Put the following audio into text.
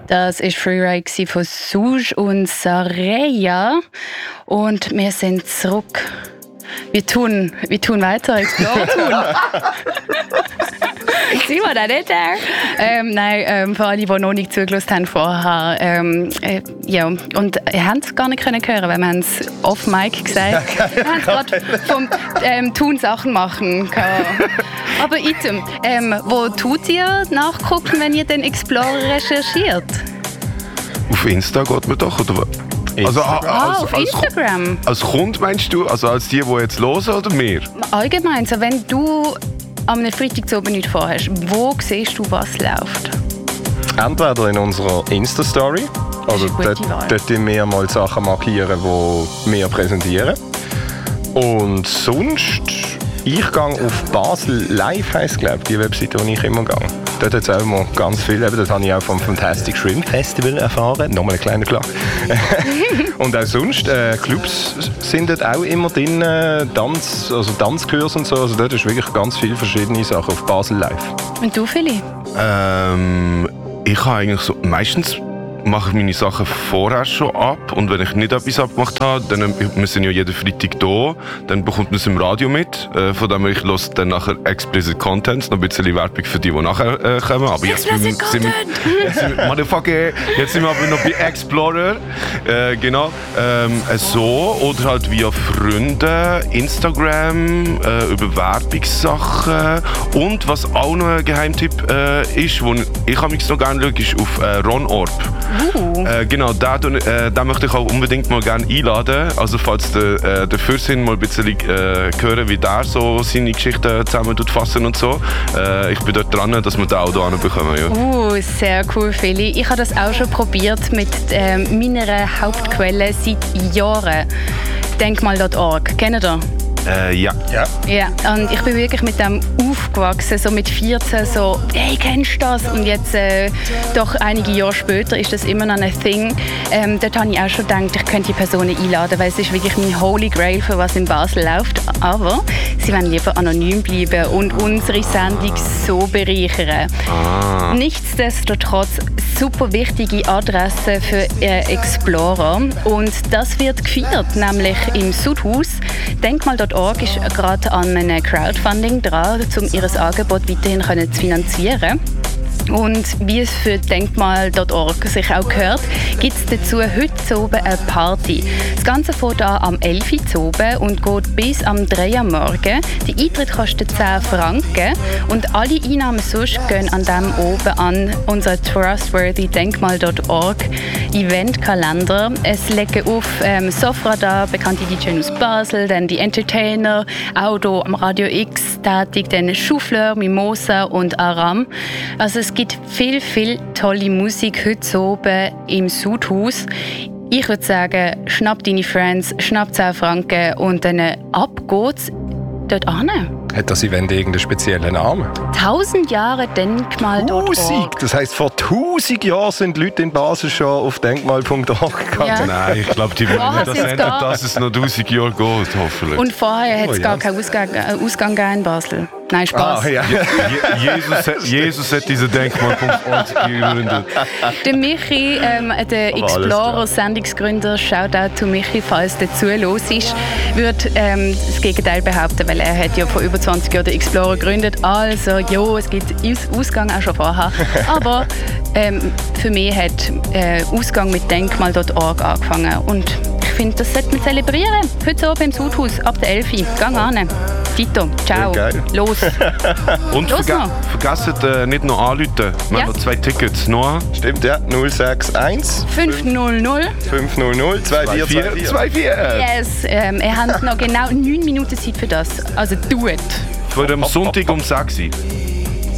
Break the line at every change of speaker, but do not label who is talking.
Das war Freeride von Suge und Sareya. Und wir sind zurück. Wir tun weiter, Explore tun. Sind wir da nicht da? Nein, für alle, die noch nicht zugelassen haben vorher. Ja, und ihr habt es gar nicht hören können, weil wir haben es off-mic gesagt. Wir haben es gerade vom Tun Sachen machen können. Aber item, wo tut ihr nachgucken, wenn ihr den Explorer recherchiert?
Auf Insta geht man doch, oder was? Also,
auf Instagram?
Als Kunde meinst du? Also als die jetzt hören oder mehr?
Allgemein, so wenn du am Freitagabend nichts vorhast, wo siehst du, was läuft?
Entweder in unserer Insta-Story, oder dort wir mal Sachen markieren, die wir präsentieren. Und sonst, ich gehe auf Basel Live, heisst glaube ich, die Webseite, wo ich immer gehe. Dort hat es auch immer ganz viel. Dort habe ich auch vom Fantastic Shrimp Festival erfahren. Nochmal ein kleiner Klar. Und auch sonst, Clubs sind dort auch immer drin, Tanzkurse und so. Also dort ist wirklich ganz viele verschiedene Sachen auf Basel Live.
Und du, Philipp?
Ich habe eigentlich so, meistens mache ich meine Sachen vorher schon ab und wenn ich nicht etwas abgemacht habe, dann, wir sind ja jeden Freitag da, dann bekommt man es im Radio mit, von dem ich höre dann nachher Explicit Content, noch ein bisschen Werbung für die nachher kommen, aber jetzt sind wir aber noch bei Explorer, genau, so, oder halt via Freunde, Instagram, über Werbungssachen und was auch noch ein Geheimtipp ist, wo ich noch gerne schaue, ist auf Ron Orb. Genau, da möchte ich auch unbedingt mal gerne einladen. Also falls der Fürsinn mal ein bisschen hören, wie der so seine Geschichten zusammenfassen und so. Ich bin dort dran, dass wir den auch hier bekommen. Ja.
Sehr cool, Feli. Ich habe das auch schon probiert mit meiner Hauptquelle seit Jahren. Denkmal.org. Kennt ihr?
Ja.
Und ich bin wirklich mit dem aufgewachsen, so mit 14, so, hey, kennst du das? Und jetzt, doch einige Jahre später, ist das immer noch ein Thing. Dort habe ich auch schon gedacht, ich könnte die Personen einladen, weil es ist wirklich mein Holy Grail, für was in Basel läuft. Aber sie wollen lieber anonym bleiben und unsere Sendung so bereichern. Nichtsdestotrotz, super wichtige Adresse für Explorer. Und das wird gefeiert, nämlich im Sudhaus. Denkmal.org ist gerade an einem Crowdfunding dran, um ihr Angebot weiterhin zu finanzieren. Und wie es für Denkmal.org sich auch gehört, gibt es dazu heute oben eine Party. Das Ganze fängt an am 11 Uhr oben und geht bis am 3 Uhr morgen. Der Eintritt kostet 10 Franken und alle Einnahmen sonst gehen an dem oben an unser trustworthy Denkmal.org Eventkalender. Es legen auf Sofra da, bekannte DJ aus Basel, dann die Entertainer, auch hier am Radio X tätig, dann Schufleur, Mimosa und Aram. Also es gibt viel, viel tolle Musik heute oben im Sudhaus. Ich würde sagen, schnapp deine Friends, schnapp 10 Franken und dann ab geht's dort hin.
Hat das Event irgendeinen speziellen Namen?
1000 Jahre Denkmal.org.
Das heisst, vor 1000 Jahren sind Leute in Basel schon auf Denkmal.org gegangen.
Ja.
Nein, ich glaube, die wollen nicht, dass es noch 1000 Jahre geht, hoffentlich.
Und vorher hat es gar keinen Ausgang gegeben in Basel. Nein, Spaß.
Ja.
Jesus hat diese Denkmal.org gegründet.
Der Michi, der Explorer-Sendungsgründer, Shoutout to Michi, falls der zuhören ist, würde das Gegenteil behaupten, weil er hat ja vor über 20 Jahren den Explorer gegründet. Also, ja, es gibt Ausgang auch schon vorher. Aber für mich hat Ausgang mit Denkmal.org angefangen. Und ich finde, das sollte man zelebrieren. Heute oben im Sudhaus, ab der 11 Uhr. Gang an. Tito, ciao. Los.
Und vergesst nicht noch anrufen. Wir haben noch 2 Tickets. Noah?
Stimmt, ja. 061
500
500 2424.
Yes. Ihr habt noch genau 9 Minuten Zeit für das. Also do it.
Für den Sonntag um 6 Uhr.